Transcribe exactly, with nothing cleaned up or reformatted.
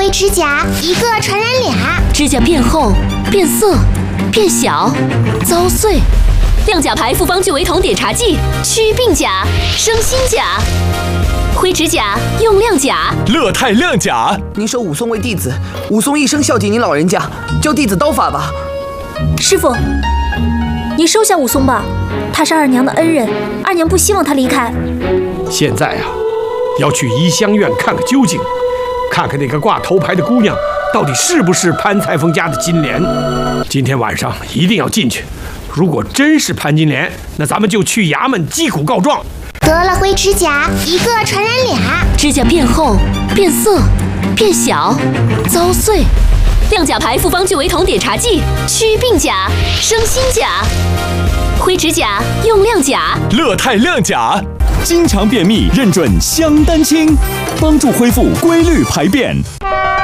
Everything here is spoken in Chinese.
灰指甲，一个传染俩。 指甲变厚、变色、变小、遭碎。亮甲牌复方聚维酮碘茶剂，祛病甲，生新甲。灰指甲用亮甲， 乐泰亮甲。 您收武松为弟子，武松一生孝敬您老人家，教弟子刀法吧。 师傅，你收下武松吧，他是二娘的恩人，二娘不希望他离开。 现在啊，要去怡香院看个究竟，看看那个挂头牌的姑娘到底是不是潘裁缝家的金莲。今天晚上一定要进去，如果真是潘金莲，那咱们就去衙门击鼓告状。 得了灰指甲，一个传染俩。 指甲变厚、变色、变小、遭碎。亮甲牌复方聚维酮碘茶剂，祛病甲，生新甲。灰指甲用亮甲， 乐泰亮甲。经常便秘认准香丹清，帮助恢复规律排便。